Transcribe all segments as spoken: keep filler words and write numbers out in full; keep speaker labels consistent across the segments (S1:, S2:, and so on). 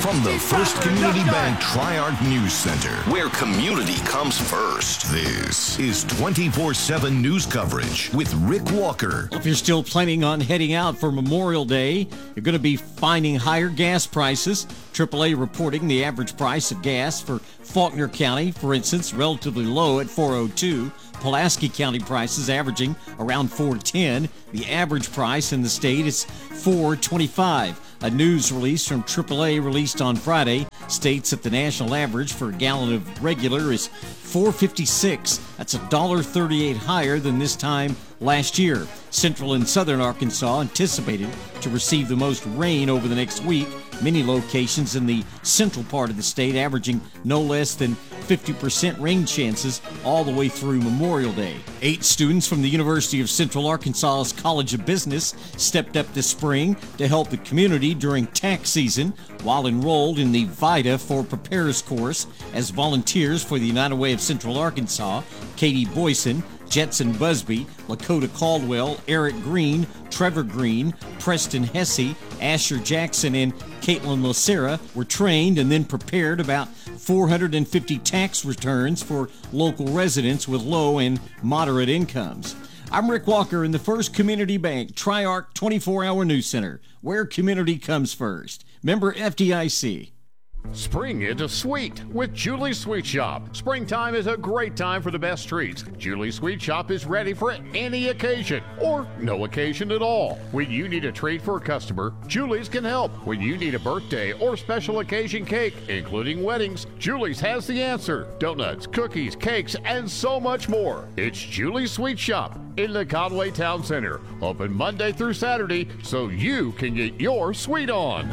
S1: From the First Community Bank Tri-Arc News Center, where community comes first. This is twenty-four seven news coverage with Rick Walker.
S2: If you're still planning on heading out for Memorial Day, you're going to be finding higher gas prices. triple A reporting the average price of gas for Faulkner County, for instance, relatively low at four oh two. Pulaski County prices averaging around four ten. The average price in the state is four twenty-five. A news release from triple A released on Friday states that the national average for a gallon of regular is four fifty-six. That's one dollar thirty-eight higher than this time last year. Central and southern Arkansas anticipated to receive the most rain over the next week. Many locations in the central part of the state averaging no less than fifty percent rain chances all the way through Memorial Day. Eight students from the University of Central Arkansas's College of Business stepped up this spring to help the community during tax season while enrolled in the VITA for Preparers course as volunteers for the United Way of Central Arkansas. Katie Boyson, Jetson Busby, Lakota Caldwell, Eric Green, Trevor Green, Preston Hesse, Asher Jackson, and Caitlin Lacera were trained and then prepared about four hundred fifty tax returns for local residents with low and moderate incomes. I'm Rick Walker in the First Community Bank Tri-Arc twenty-four hour News Center, where community comes first. Member F D I C.
S3: Spring into sweet with Julie's Sweet Shop. Springtime is a great time for the best treats. Julie's Sweet Shop is ready for any occasion or no occasion at all. When you need a treat for a customer, Julie's can help. When you need a birthday or special occasion cake, including weddings, Julie's has the answer. Donuts, cookies, cakes, and so much more. It's Julie's Sweet Shop in the Conway Town Center. Open Monday through Saturday so you can get your sweet on.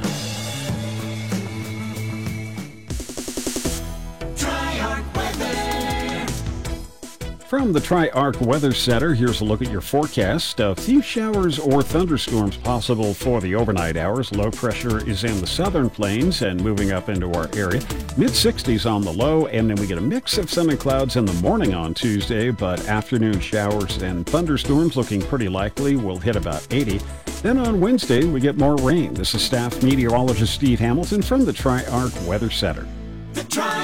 S4: From the Tri-Arc Weather Center, here's a look at your forecast. A few showers or thunderstorms possible for the overnight hours. Low pressure is in the southern plains and moving up into our area. mid sixties on the low, and then we get a mix of sun and clouds in the morning on Tuesday, but afternoon showers and thunderstorms looking pretty likely. Will hit about eighty. Then on Wednesday, we get more rain. This is staff meteorologist Steve Hamilton from the Tri-Arc Weather Center.